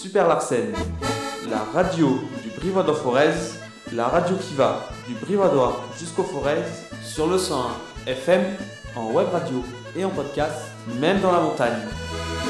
Super Larsen, la radio du Brivadois Forez, la radio qui va du Brivadois jusqu'au Forez sur le 101 FM, en web radio et en podcast, même dans la montagne.